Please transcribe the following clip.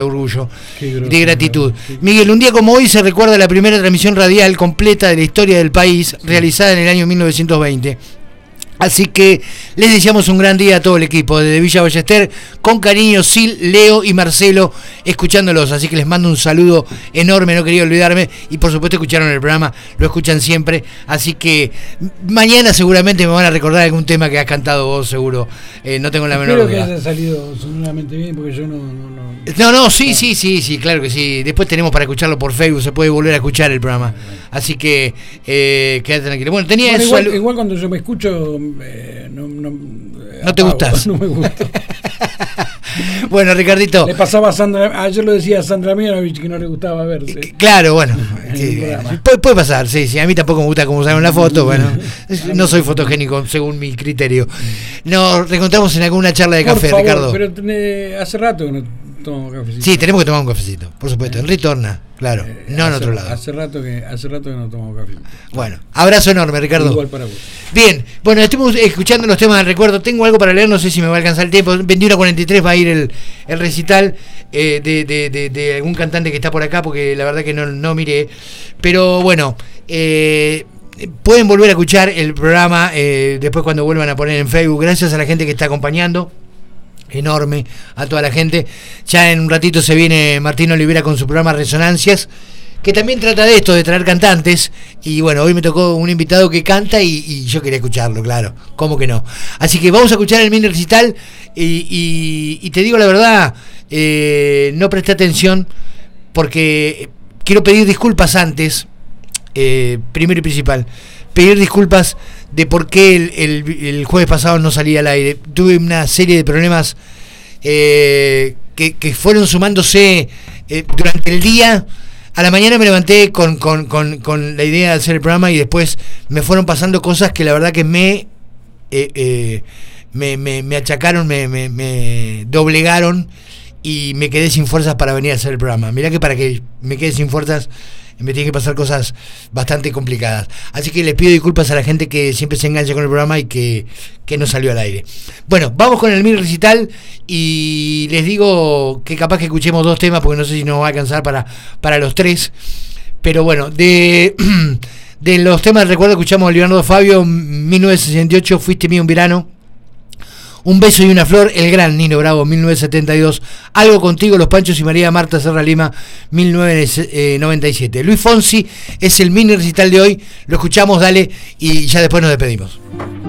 orgullo, de gratitud. Miguel, un día como hoy se recuerda la primera transmisión radial completa de la historia del país, realizada en el año 1920. Así que les deseamos un gran día a todo el equipo desde Villa Ballester, con cariño, Sil, Leo y Marcelo, escuchándolos. Así que les mando un saludo enorme, no quería olvidarme. Y por supuesto escucharon el programa, lo escuchan siempre. Así que mañana seguramente me van a recordar algún tema que has cantado vos, seguro. No tengo la menor duda. Espero que haya salido sonoramente bien, porque yo no. Sí, claro que sí. Después tenemos para escucharlo por Facebook, se puede volver a escuchar el programa. Así que quédate tranquilo. Bueno, tenía eso. Igual cuando yo me escucho, no te gustas. No me gusta. Bueno, Ricardito. Le pasaba a Sandra, ayer lo decía a Sandra Mianovich que no le gustaba verse. Claro, bueno. Puede pasar, sí. A mí tampoco me gusta cómo sale una foto. Bueno, no soy fotogénico según mi criterio. Nos reencontramos en alguna charla de café, favor, Ricardo. Pero hace rato que no tomamos cafecito. Sí, tenemos que tomar un cafecito, por supuesto. En Ritorna, claro. No en otro lado. Hace rato que no tomamos café. Bueno, abrazo enorme, Ricardo. Igual para vos. Bien, bueno, estuvimos escuchando los temas del recuerdo. Tengo algo para leer, no sé si me va a alcanzar el tiempo. 21:43 va a ir el recital de algún cantante que está por acá, porque la verdad que no miré. Pero bueno, pueden volver a escuchar el programa después cuando vuelvan a poner en Facebook. Gracias a la gente que está acompañando. Enorme a toda la gente. Ya en un ratito se viene Martín Olivera con su programa Resonancias, que también trata de esto, de traer cantantes. Y bueno, hoy me tocó un invitado que canta y yo quería escucharlo, claro, ¿cómo que no? Así que vamos a escuchar el mini recital y te digo la verdad, no presté atención porque quiero pedir disculpas antes, primero y principal, pedir disculpas de por qué el jueves pasado no salí al aire. Tuve una serie de problemas que fueron sumándose durante el día. A la mañana me levanté con la idea de hacer el programa y después me fueron pasando cosas que la verdad que me achacaron, me doblegaron y me quedé sin fuerzas para venir a hacer el programa. Mirá que para que me quede sin fuerzas me tienen que pasar cosas bastante complicadas. Así que les pido disculpas a la gente que siempre se engancha con el programa y que no salió al aire. Bueno, vamos con el mini recital y les digo que capaz que escuchemos 2 temas porque no sé si nos va a alcanzar para los 3. Pero bueno, de los temas del recuerdo escuchamos a Leonardo Fabio, 1968, Fuiste mío un verano. Un beso y una flor, el gran Nino Bravo, 1972. Algo contigo, Los Panchos y María Marta Serra Lima, 1997. Luis Fonsi es el mini recital de hoy. Lo escuchamos, dale, y ya después nos despedimos.